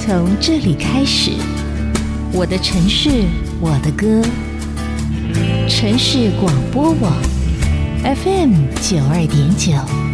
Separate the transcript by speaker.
Speaker 1: 从这里开始，我的城市，我的歌。城市广播网 FM92.9